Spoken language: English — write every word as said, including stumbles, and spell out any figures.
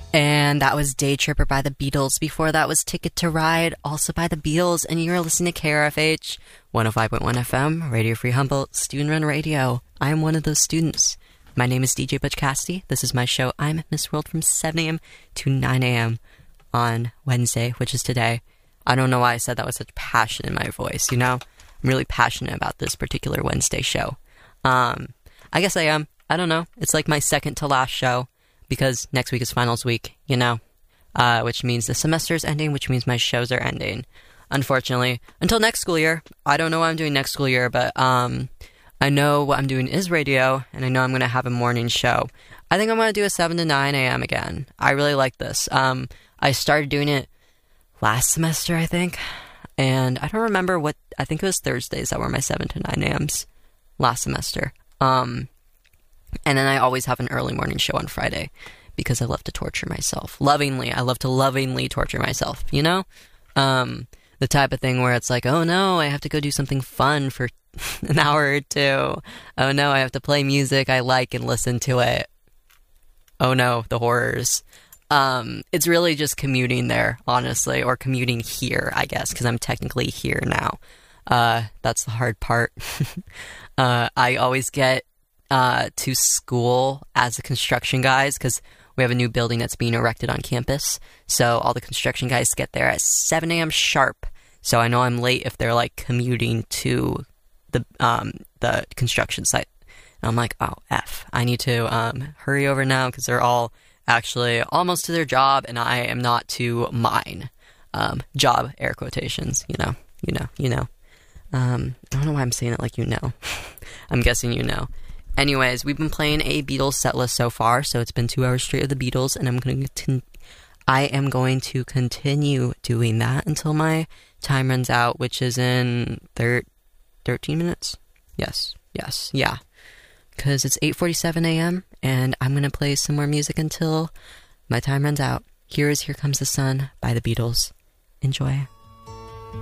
And that was Day Tripper by the Beatles. Before that was Ticket to Ride, also by the Beatles. And you're listening to K R F H, one oh five point one F M, Radio Free Humboldt, student-run radio. I am one of those students. My name is D J Butch Cassidy. This is my show. I'm Miss World from seven a.m. to nine a.m. on Wednesday, which is today. I don't know why I said that with such passion in my voice, you know? I'm really passionate about this particular Wednesday show. Um, I guess I am. I don't know. It's like my second to last show because next week is finals week, you know? Uh, which means the semester is ending, which means my shows are ending. Unfortunately. Until next school year. I don't know what I'm doing next school year, but um, I know what I'm doing is radio, and I know I'm going to have a morning show. I think I'm going to do a seven to nine a.m. again. I really like this. Um, I started doing it last semester, I think. And I don't remember what, I think it was Thursdays that were my seven to nine a.m.s last semester. Um, and then I always have an early morning show on Friday because I love to torture myself. Lovingly. I love to lovingly torture myself, you know? Um, the type of thing where it's like, oh no, I have to go do something fun for an hour or two. Oh no, I have to play music I like and listen to it. Oh no, the horrors. Um, it's really just commuting there, honestly, or commuting here, I guess, because I'm technically here now. Uh, that's the hard part. uh, I always get uh, to school as the construction guys, because we have a new building that's being erected on campus, so all the construction guys get there at seven a.m. sharp, so I know I'm late if they're, like, commuting to the um, the construction site. And I'm like, oh, F, I need to um, hurry over now, because they're all actually almost to their job, and I am not to mine. Um, job, air quotations, you know, you know, you know. Um, I don't know why I'm saying it like you know. I'm guessing you know. Anyways, we've been playing a Beatles set list so far, so it's been two hours straight of the Beatles, and I'm going to con- I am going to continue doing that until my time runs out, which is in thir- thirteen minutes? Yes, yes, yeah. Because it's eight forty-seven a.m., and I'm going to play some more music until my time runs out. Here is Here Comes the Sun by the Beatles. Enjoy.